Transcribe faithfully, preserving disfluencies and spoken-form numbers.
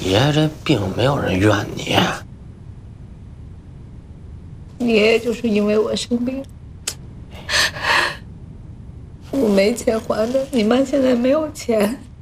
爷这病没有人怨你。 你爷爷就是因为我生病，我没钱还的，你妈现在没有钱，